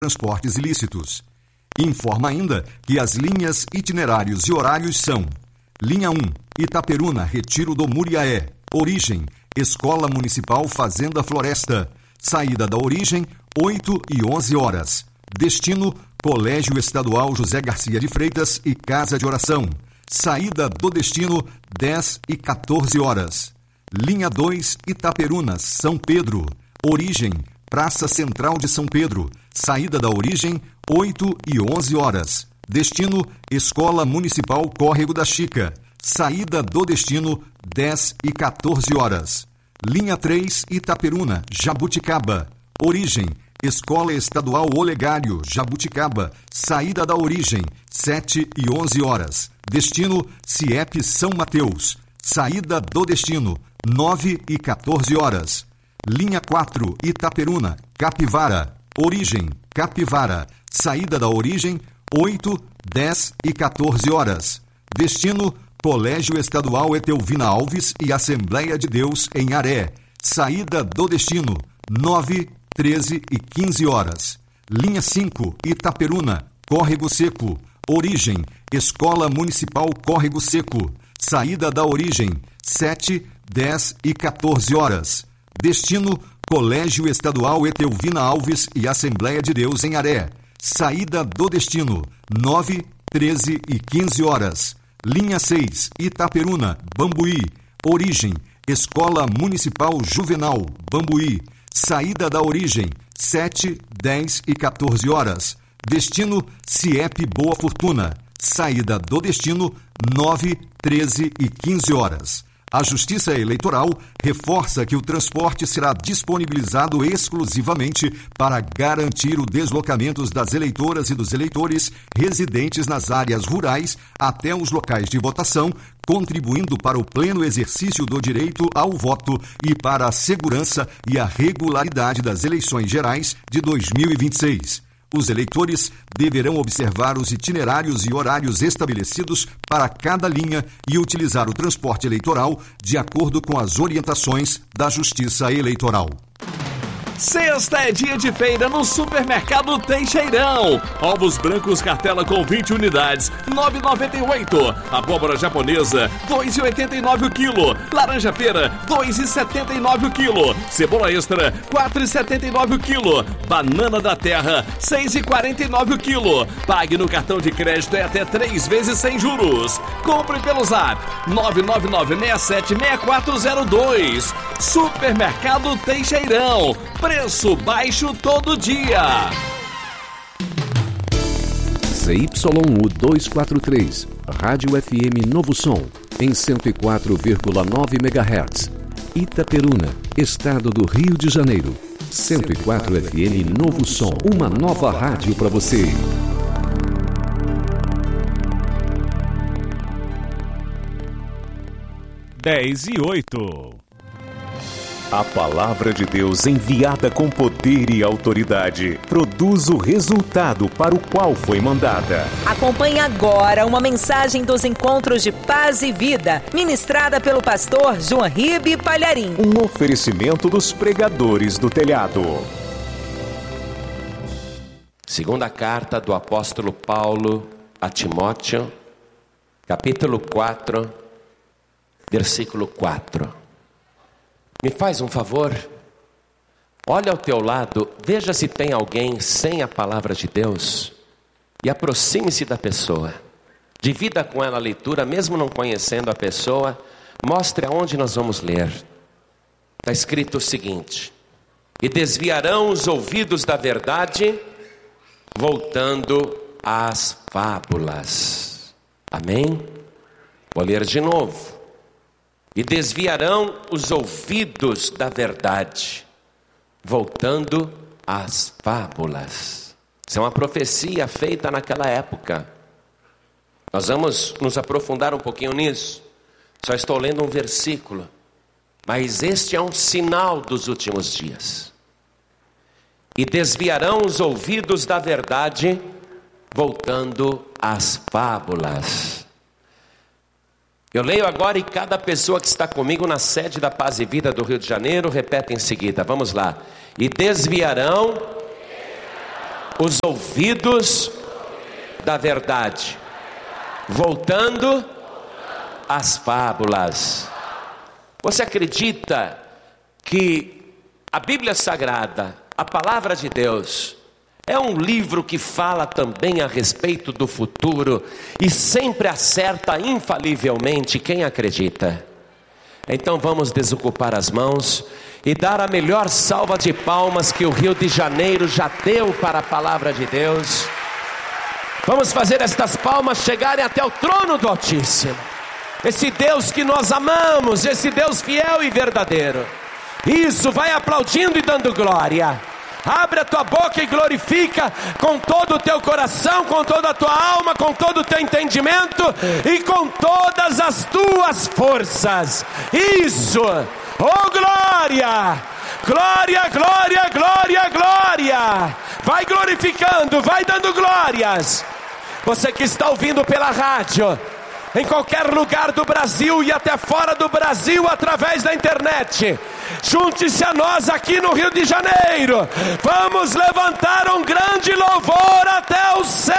transportes ilícitos. Informa ainda que as linhas, itinerários e horários são: linha 1, Itaperuna, Retiro do Muriaé. Origem, Escola Municipal Fazenda Floresta. Saída da origem, 8 e 11 horas. Destino, Colégio Estadual José Garcia de Freitas e Casa de Oração. Saída do destino, 10 e 14 horas. Linha 2, Itaperuna, São Pedro. Origem, Praça Central de São Pedro. Saída da origem, 8 e 11 horas. Destino, Escola Municipal Córrego da Chica. Saída do destino, 10 e 14 horas. Linha 3, Itaperuna, Jabuticaba. Origem, Escola Estadual Olegário, Jabuticaba. Saída da origem, 7 e 11 horas. Destino, CIEP São Mateus. Saída do destino, 9 e 14 horas. Linha 4, Itaperuna, Capivara. Origem, Capivara. Saída da origem, 8, 10 e 14 horas. Destino, Colégio Estadual Etelvina Alves e Assembleia de Deus em Aré. Saída do destino, 9, 13 e 15 horas. Linha 5, Itaperuna, Córrego Seco. Origem, Escola Municipal Córrego Seco. Saída da origem, 7, 10 e 14 horas. Destino, Colégio Estadual Etelvina Alves e Assembleia de Deus em Aré. Saída do destino, 9, 13 e 15 horas. Linha 6, Itaperuna, Bambuí. Origem, Escola Municipal Juvenal, Bambuí. Saída da origem, 7, 10 e 14 horas. Destino, CIEP Boa Fortuna. Saída do destino, 9, 13 e 15 horas. A Justiça Eleitoral reforça que o transporte será disponibilizado exclusivamente para garantir o deslocamento das eleitoras e dos eleitores residentes nas áreas rurais até os locais de votação, contribuindo para o pleno exercício do direito ao voto e para a segurança e a regularidade das eleições gerais de 2026. Os eleitores deverão observar os itinerários e horários estabelecidos para cada linha e utilizar o transporte eleitoral de acordo com as orientações da Justiça Eleitoral. Sexta é dia de feira no Supermercado Teixeirão. Ovos brancos cartela com 20 unidades, R$ 9,98. Abóbora japonesa, R$ 2,89 o quilo. Laranja pera, R$ 2,79 o quilo. Cebola extra, R$ 4,79 o quilo. Banana da terra, R$ 6,49 o quilo. Pague no cartão de crédito e até 3 vezes sem juros. Compre pelo Zap 999676402. Supermercado Teixeirão. Preço baixo todo dia. ZYU 243, Rádio FM Novo Som, em 104,9 MHz. Itaperuna, Estado do Rio de Janeiro. 104 FM Novo Som, uma nova rádio para você. Dez e 8. A palavra de Deus enviada com poder e autoridade produz o resultado para o qual foi mandada. Acompanhe agora uma mensagem dos Encontros de Paz e Vida, ministrada pelo pastor João Ribe Palharim. Um oferecimento dos pregadores do telhado. Segunda carta do apóstolo Paulo a Timóteo, capítulo 4, versículo 4. Me faz um favor, olha ao teu lado, veja se tem alguém sem a palavra de Deus e aproxime-se da pessoa. Divida com ela a leitura, mesmo não conhecendo a pessoa, mostre aonde nós vamos ler. Está escrito o seguinte: e desviarão os ouvidos da verdade, voltando às fábulas. Amém? Vou ler de novo. E desviarão os ouvidos da verdade, voltando às fábulas. Isso é uma profecia feita naquela época. Nós vamos nos aprofundar um pouquinho nisso. Só estou lendo um versículo, mas este é um sinal dos últimos dias. E desviarão os ouvidos da verdade, voltando às fábulas. Eu leio agora e cada pessoa que está comigo na sede da Paz e Vida do Rio de Janeiro repete em seguida. Vamos lá. E desviarão os ouvidos da verdade, voltando às fábulas. Você acredita que a Bíblia Sagrada, a Palavra de Deus, é um livro que fala também a respeito do futuro e sempre acerta infalivelmente quem acredita? Então vamos desocupar as mãos e dar a melhor salva de palmas que o Rio de Janeiro já deu para a Palavra de Deus. Vamos fazer estas palmas chegarem até o trono do Altíssimo. Esse Deus que nós amamos, esse Deus fiel e verdadeiro. Isso, vai aplaudindo e dando glória. Abre a tua boca e glorifica com todo o teu coração, com toda a tua alma, com todo o teu entendimento e com todas as tuas forças. Isso! Oh glória! Glória, glória, glória, glória! Vai glorificando, vai dando glórias. Você que está ouvindo pela rádio, em qualquer lugar do Brasil e até fora do Brasil através da internet, junte-se a nós aqui no Rio de Janeiro. Vamos levantar um grande louvor até o céu.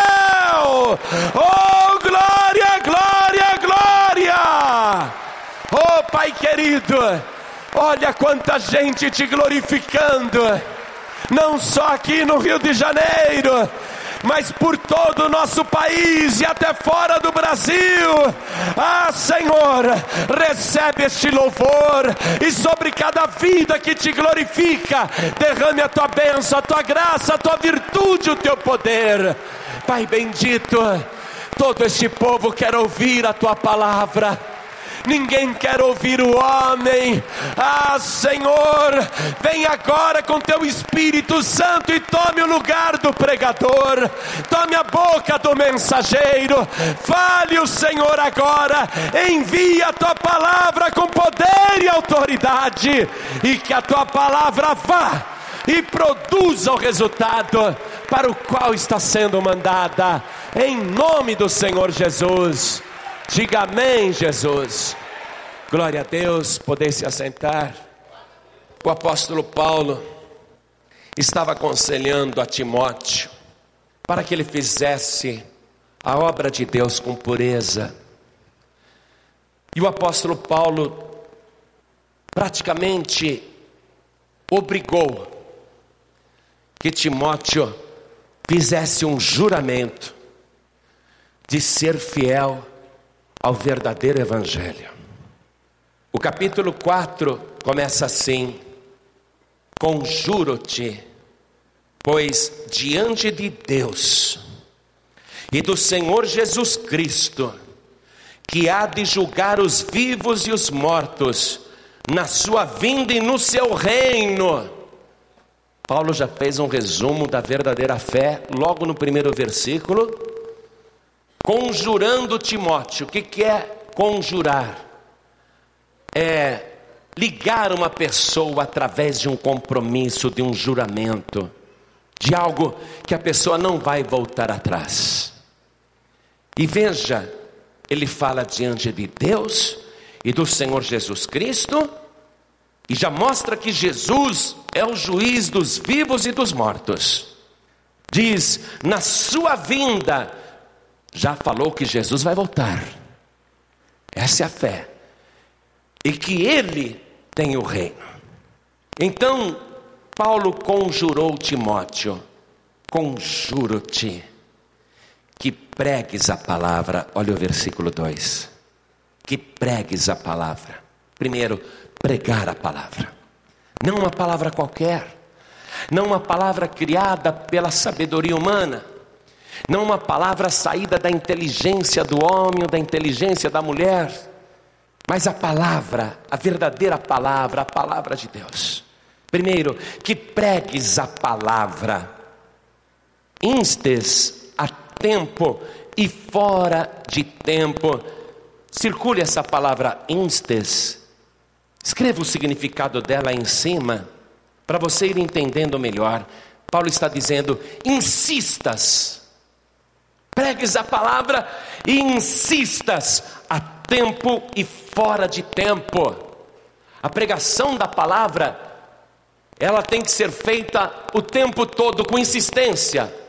Oh glória, glória, glória. Oh Pai querido, olha quanta gente te glorificando, não só aqui no Rio de Janeiro, mas por todo o nosso país e até fora do Brasil. Ah, Senhor, recebe este louvor e sobre cada vida que te glorifica, derrame a tua bênção, a tua graça, a tua virtude, o teu poder. Pai bendito, todo este povo quer ouvir a tua palavra. Ninguém quer ouvir o homem. Ah, Senhor, vem agora com teu Espírito Santo e tome o lugar do pregador, tome a boca do mensageiro. Fale o Senhor agora, envia a tua palavra com poder e autoridade, e que a tua palavra vá e produza o resultado para o qual está sendo mandada, em nome do Senhor Jesus. Diga amém, Jesus. Glória a Deus. Poder se assentar. O apóstolo Paulo estava aconselhando a Timóteo para que ele fizesse a obra de Deus com pureza. E o apóstolo Paulo praticamente obrigou que Timóteo fizesse um juramento de ser fiel ao verdadeiro evangelho. O capítulo 4 começa assim: conjuro-te, pois diante de Deus e do Senhor Jesus Cristo, que há de julgar os vivos e os mortos na sua vinda e no seu reino. Paulo já fez um resumo da verdadeira fé logo no primeiro versículo, conjurando Timóteo. O que é conjurar? É ligar uma pessoa através de um compromisso, de um juramento, de algo que a pessoa não vai voltar atrás. E veja, ele fala diante de Deus e do Senhor Jesus Cristo, e já mostra que Jesus é o juiz dos vivos e dos mortos. Diz, na sua vinda, já falou que Jesus vai voltar. Essa é a fé. E que ele tem o reino. Então, Paulo conjurou Timóteo: conjuro-te que pregues a palavra. Olha o versículo 2. Que pregues a palavra. Primeiro, pregar a palavra. Não uma palavra qualquer. Não uma palavra criada pela sabedoria humana. Não uma palavra saída da inteligência do homem ou da inteligência da mulher, mas a palavra, a verdadeira palavra, a palavra de Deus. Primeiro, que pregues a palavra, instes a tempo e fora de tempo. Circule essa palavra instes, escreva o significado dela aí em cima, para você ir entendendo melhor. Paulo está dizendo, insistas, pregues a palavra e insistas a tempo e fora de tempo. A pregação da palavra ela tem que ser feita o tempo todo com insistência.